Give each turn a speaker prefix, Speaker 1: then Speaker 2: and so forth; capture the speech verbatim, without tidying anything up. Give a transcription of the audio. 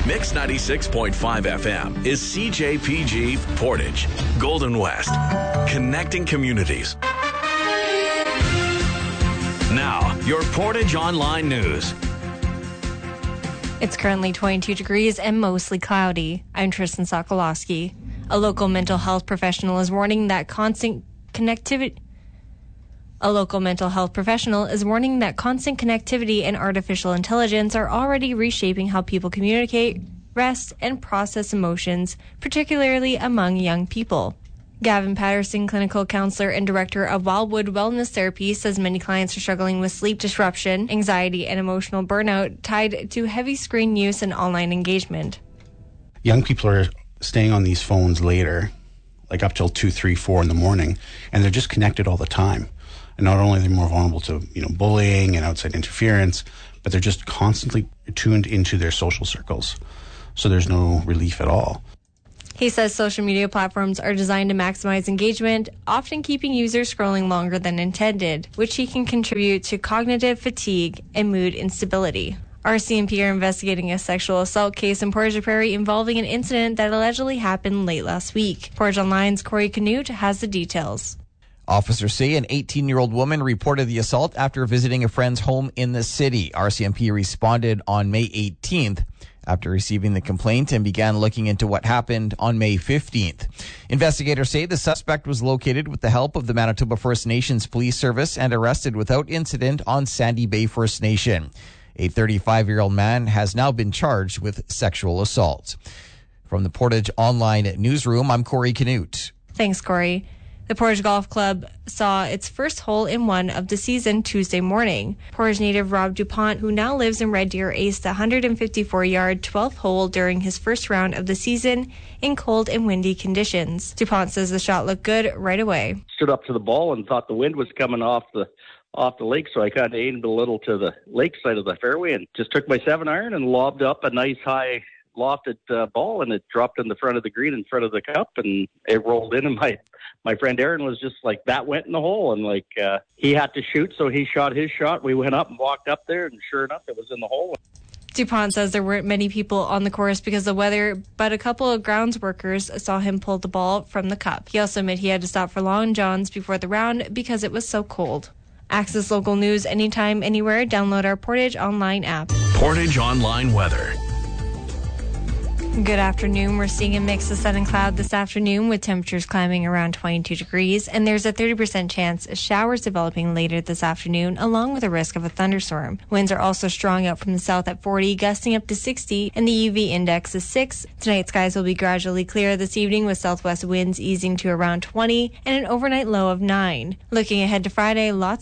Speaker 1: Mix ninety-six point five F M is C J P G Portage, Golden West, connecting communities. Now, your Portage Online News.
Speaker 2: It's currently twenty-two degrees and mostly cloudy. I'm Tristan Sokolowski. A local mental health professional is warning that constant connectivity... A local mental health professional is warning that constant connectivity and artificial intelligence are already reshaping how people communicate, rest, and process emotions, particularly among young people. Gavin Patterson, clinical counselor and director of Wildwood Wellness Therapy, says many clients are struggling with sleep disruption, anxiety, and emotional burnout tied to heavy screen use and online engagement.
Speaker 3: Young people are staying on these phones later, like up till two, three, four in the morning, and they're just connected all the time. And not only are they more vulnerable to, you know, bullying and outside interference, but they're just constantly tuned into their social circles. So there's no relief at all.
Speaker 2: He says social media platforms are designed to maximize engagement, often keeping users scrolling longer than intended, which he can contribute to cognitive fatigue and mood instability. R C M P are investigating a sexual assault case in Portage Prairie involving an incident that allegedly happened late last week. Portage Online's Corey Canute has the details.
Speaker 4: Officers say an eighteen-year-old woman reported the assault after visiting a friend's home in the city. R C M P responded on May eighteenth after receiving the complaint and began looking into what happened on May fifteenth. Investigators say the suspect was located with the help of the Manitoba First Nations Police Service and arrested without incident on Sandy Bay First Nation. A thirty-five-year-old man has now been charged with sexual assault. From the Portage Online Newsroom, I'm Corey Canute.
Speaker 2: Thanks, Corey. The Portage Golf Club saw its first hole-in-one of the season Tuesday morning. Portage native Rob DuPont, who now lives in Red Deer, aced the one hundred fifty-four-yard twelfth hole during his first round of the season in cold and windy conditions. DuPont says the shot looked good right away.
Speaker 5: Stood up to the ball and thought the wind was coming off the off the lake, so I kind of aimed a little to the lake side of the fairway and just took my seven iron and lobbed up a nice high lofted uh, ball, and it dropped in the front of the green in front of the cup, and it rolled in, and my my friend Aaron was just like, that went in the hole, and like uh, he had to shoot, so he shot his shot. We went up and walked up there, and sure enough, it was in the hole.
Speaker 2: DuPont says there weren't many people on the course because of the weather, but a couple of grounds workers saw him pull the ball from the cup. He also admitted he had to stop for Long John's before the round because it was so cold. Access local news anytime, anywhere. Download our Portage Online app.
Speaker 1: Portage Online weather.
Speaker 2: Good afternoon. We're seeing a mix of sun and cloud this afternoon with temperatures climbing around twenty-two degrees, and there's a thirty percent chance of showers developing later this afternoon, along with a risk of a thunderstorm. Winds are also strong out from the south at forty, gusting up to sixty, and the U V index is six. Tonight, skies will be gradually clear this evening with southwest winds easing to around twenty and an overnight low of nine. Looking ahead to Friday, lots